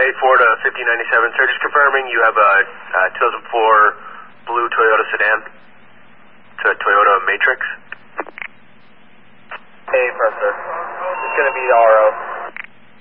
to 5097. Sir, just confirming you have a 2004 blue Toyota sedan. It's a Toyota Matrix. Hey, Professor. It's going to be the RO.